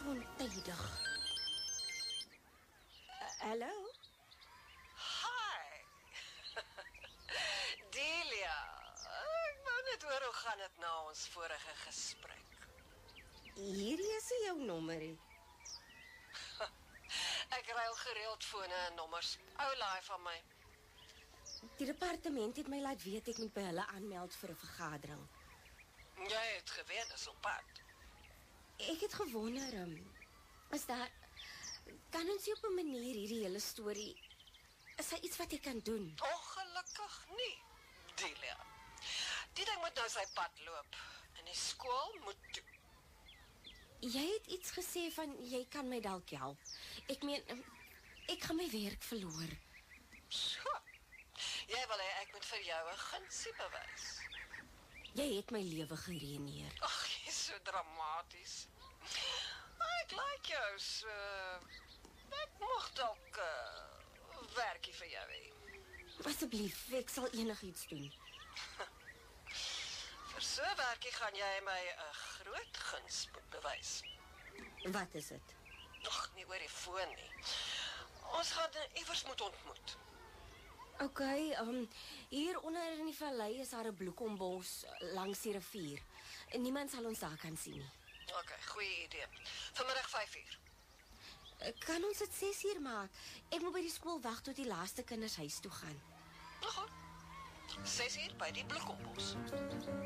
ontydig. Hallo? Hi. Delia. Ek wou net hoor hoe gaan dit na ons vorige gesprek. Hierdie is nie jou nommer. Ek ruil gereeld fone en nommers. Ou laai van my. Die departement het my laat weet ek moet by hulle aanmeld vir 'n vergadering. Jy het geweet dis op pad. Ek het gewonder, is daar... Kan ons nie op 'n manier hierdie hele storie... Is daar iets wat ek kan doen? Ongelukkig nie, Delia. Die ding moet nou sy pad loop. En die skool moet toe. Jy het iets gesê van, jy kan my dalk help. Ek meen, ek gaan my werk verloor. So. Jy wil hê ek moet vir jou 'n gunsie bewys. Jy het my lewe geruïneer. Ag, jy's so dramaties. Ek like jou so... Ek mocht ook werkie vir jou hê. Asseblief, ek sal enigiets doen. Vir so werkie gaan jy my 'n groot guns moet bewys. Wat is dit? Ag, nie oor die foon nie. Ons gaan iewers moet ontmoet. OK, hier onder in die vallei is daar 'n bloekombos langs die rivier. En niemand sal ons daar kan sien nie. OK, goeie idee. Vanmiddag 5:00. Kan ons dit 6:00 maak? Ek moet by die skool wag tot die laaste kinders huis toe gaan. Nou goed. 6:00 by die bloekombos.